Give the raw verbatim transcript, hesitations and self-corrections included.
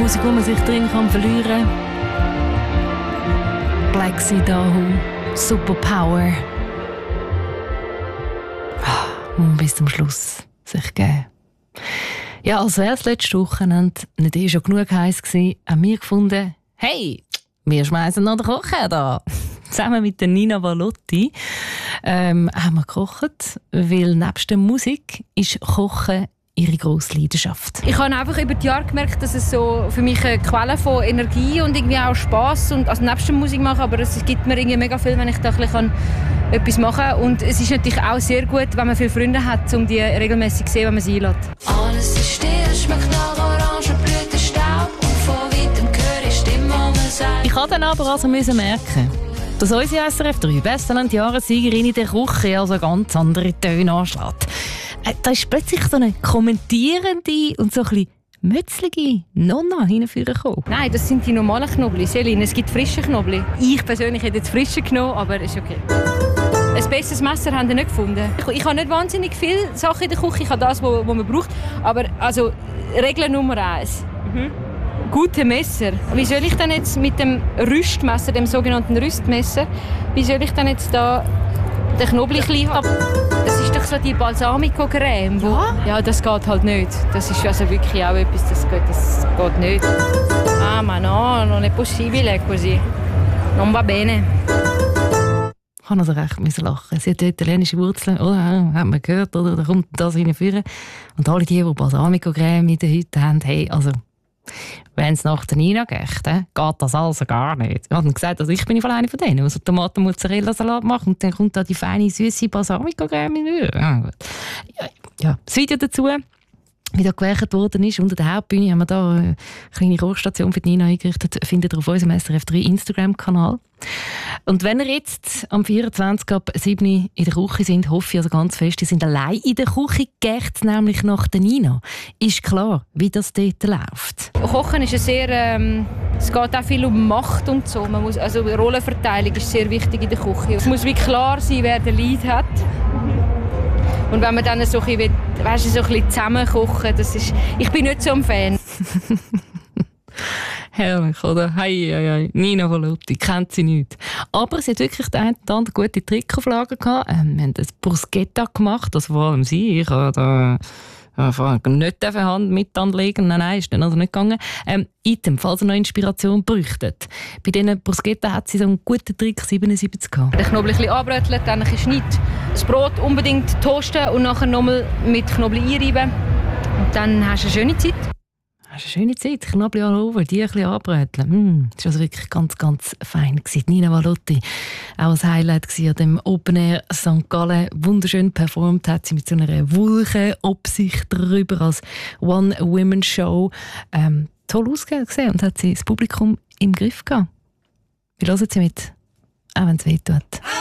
Musik, wo man sich drin kann verlieren kann. Black Sea Dahu, Superpower. Und bis zum Schluss sich geben. Ja, als wäre es letzte Wochenende nicht eh schon genug heiß gewesen, haben wir gefunden, hey, wir schmeißen noch den Kocher da. Zusammen mit der Nina Valotti ähm, haben wir gekocht, weil nebst der Musik ist Kochen ihre grosse Leidenschaft. Ich habe einfach über die Jahre gemerkt, dass es so für mich eine Quelle von Energie und irgendwie auch Spass und also nebst der Musik machen, aber es gibt mir irgendwie mega viel, wenn ich da ein bisschen etwas machen kann. Und es ist natürlich auch sehr gut, wenn man viele Freunde hat, um die regelmäßig zu sehen, wenn man sie einlädt. Alles ist still, schmeckt nach Orangenblütenstaub und von weitem höre ich Stimmen, die mir sagen. Ich musste dann aber also merken, dass unsere S R F drei Besttalent-Jahressiegerin in der Küche also ganz andere Töne anschlägt. Da ist plötzlich so eine kommentierende und so ein bisschen mützlige Nonna hineingekommen. Nein, das sind die normalen Knoblauch. Selin, es gibt frische Knoblauch. Ich persönlich hätte jetzt frische genommen, aber ist okay. Ein besseres Messer haben wir nicht gefunden. Ich, ich habe nicht wahnsinnig viele Sachen in der Küche. Ich habe das, was man braucht. Aber also, Regel Nummer eins. Mhm. Gute Messer. Wie soll ich denn jetzt mit dem Rüstmesser, dem sogenannten Rüstmesser, wie soll ich denn jetzt da den Knoblauch haben? Das ist doch so die Balsamico-Creme. Wo, ja? Ja, das geht halt nicht. Das ist also wirklich auch etwas, das geht, das geht nicht. Ah, ma no, non è possibile così. Non va bene. Ich musste also recht lachen. Sie hat italienische Wurzeln, oder? Hat man gehört, oder? Da kommt das hineinführen. Und alle die, die Balsamico-Creme in den Hüten haben, hey, also, wenn es nach der Nina geht, geht das also gar nicht. Ich habe gesagt, also ich bin von einer von denen, die so Tomaten-Mozzarella-Salat macht und dann kommt da die feine, süße Balsamico-Creme in. Ja, ja, ja, das Video dazu, wie da gewerkt worden ist, unter der Hauptbühne haben wir da eine kleine Kochstation für die Nina eingerichtet, findet ihr auf unserem S R F drei Instagram-Kanal. Und wenn ihr jetzt am vierundzwanzigsten ab sieben Uhr in der Küche sind, hoffe ich also ganz fest, ihr sind allein in der Küche, geht nämlich nach der Nina. Ist klar, wie das dort läuft. Kochen ist ein sehr, ähm, es geht auch viel um Macht und so. Man muss, also Rollenverteilung ist sehr wichtig in der Küche. Es muss wie klar sein, wer den Lead hat. Und wenn man dann so ein bisschen, weißt du, so ein bisschen zusammen kochen, das ist, ich bin nicht so ein Fan. Herrlich, oder? Hei, hei, hei. Nina Valotti, kennt sie nicht. Aber sie hat wirklich den einen oder anderen gute Trickauflagen gehabt. Ähm, wir haben das Bruschetta gemacht, das vor allem sie. Ich habe da äh, nicht die Hand mit anlegen. Nein, nein, ist dann also nicht gegangen. Ähm, Item, falls ihr noch Inspiration bräuchtet. Bei diesen Bruschetta hat sie so einen guten Trick siebenundsiebzig gehabt. Den Knoblauch ein bisschen anbröteln, dann ein bisschen Schnitt. Das Brot unbedingt toasten und nachher nochmal mit Knoblauch einreiben. Und dann hast du eine schöne Zeit. Das ist eine schöne Zeit. Knoblauch all over, die ein bisschen anbröteln. Mm, das war also wirklich ganz, ganz fein. Nina Valotti, auch ein Highlight an dem Open Air Sankt Gallen. Wunderschön performt hat sie mit so einer Wolkenobsicht drüber als One-Women-Show. Ähm, toll ausgesehen und hat sie das Publikum im Griff gehabt. Wir hören sie mit, auch wenn es weh tut.